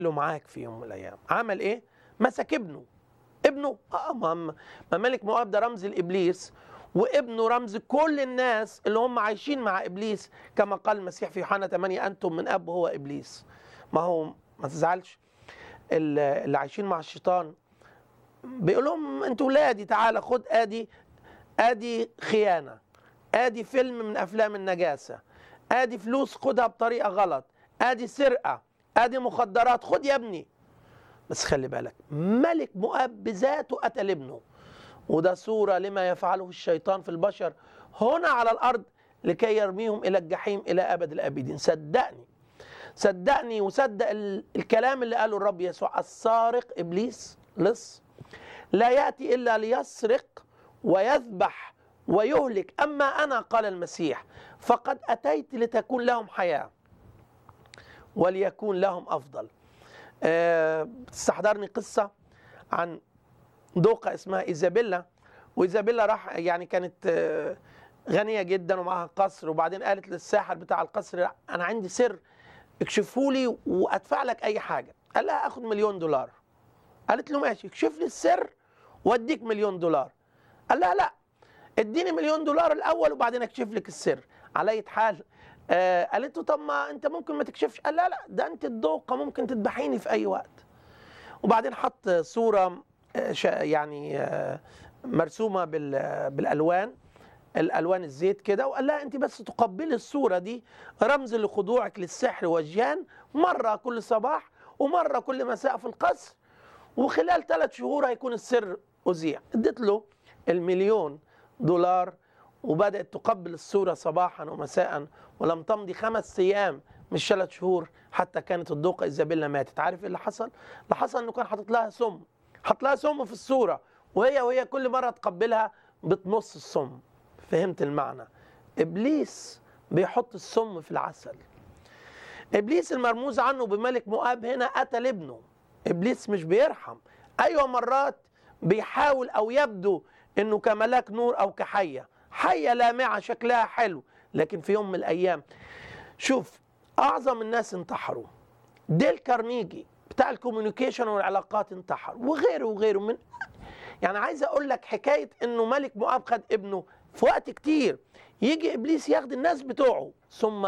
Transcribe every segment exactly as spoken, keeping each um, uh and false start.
له معاك في يوم من الايام. عمل ايه؟ مسك ابنه. ابنه اه ما ما ملك مؤاب ده رمز الابليس، وابنه رمز كل الناس اللي هم عايشين مع ابليس، كما قال المسيح في يوحنا ثمانية انتم من اب هو ابليس. ما هو ما تزعلش، اللي عايشين مع الشيطان بيقول لهم انتوا ولادي، تعالى خد ادي ادي خيانه، ادي فيلم من افلام النجاسه، ادي فلوس خدها بطريقه غلط، ادي سرقه، ادي مخدرات، خد يا ابني. بس خلي بالك، ملك مؤاب بذاته قتل ابنه، وده صورة لما يفعله الشيطان في البشر هنا على الأرض لكي يرميهم إلى الجحيم إلى أبد الآبدين. صدقني صدقني وصدق الكلام اللي قاله الرب يسوع، السارق إبليس لص لا يأتي إلا ليسرق ويذبح ويهلك، أما أنا قال المسيح فقد أتيت لتكون لهم حياة وليكون لهم أفضل. أه تستحضرني قصة عن دوقة اسمها إيزابيلا، وإيزابيلا راح يعني كانت غنية جدا ومعها قصر، وبعدين قالت للساحر بتاع القصر أنا عندي سر اكشفه لي وأدفع لك أي حاجة. قال لها أخذ مليون دولار. قالت له ماشي، اكشف لي السر وأديك مليون دولار. قال لها لا، اديني مليون دولار الأول وبعدين اكشف لك السر. على أي حال آه قالت له طب ما أنت ممكن ما تكشفش. قال لا لا، ده أنت الدوقة ممكن تذبحيني في أي وقت. وبعدين حط صورة يعني مرسومة بالألوان، الألوان الزيت كده، وقال لها أنت بس تقبلي الصورة دي رمز لخضوعك للسحر والجان، مرة كل صباح ومرة كل مساء في القصر، وخلال ثلاث شهور هيكون السر أذيع. اديت له المليون دولار وبدأت تقبل الصورة صباحا ومساء، ولم تمضي خمس أيام مش ثلاث شهور حتى كانت الدوقة إيزابيلا ماتت. عارف ايه اللي حصل؟ اللي حصل انه كان حاطط لها سم، حط لها سم في الصورة، وهي وهي كل مرة تقبلها بتمص السم. فهمت المعنى؟ إبليس بيحط السم في العسل. إبليس المرموز عنه بملك مؤاب هنا قتل ابنه. إبليس مش بيرحم. أيوة مرات بيحاول أو يبدو إنه كملاك نور أو كحية، حية لامعة شكلها حلو، لكن في يوم من الأيام شوف أعظم الناس انتحروا. ديل كارنيجي بتاع الكوميونيكيشن والعلاقات انتحر، وغيره وغيره. من يعني عايز أقول لك حكاية إنه ملك مؤاب خد ابنه في وقت كتير، يجي إبليس ياخد الناس بتوعه ثم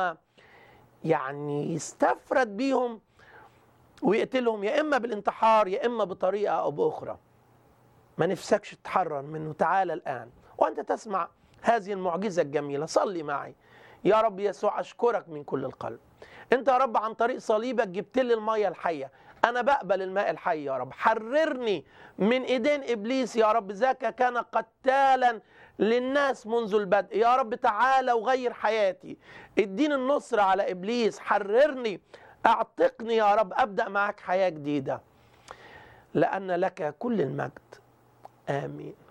يعني يستفرد بيهم ويقتلهم، يا إما بالانتحار يا إما بطريقة أو بأخرى. ما نفسكش تتحرر منه؟ تعالى الآن وأنت تسمع هذه المعجزة الجميلة. صلي معي. يا رب يسوع أشكرك من كل القلب، أنت يا رب عن طريق صليبك جبت لي المية الحية، أنا بقبل الماء الحي يا رب. حررني من إيدين إبليس يا رب، ذاك كان قتالا للناس منذ البدء. يا رب تعالى وغير حياتي، اديني النصر على إبليس، حررني، أعتقني يا رب، أبدأ معك حياة جديدة، لأن لك كل المجد. آمين.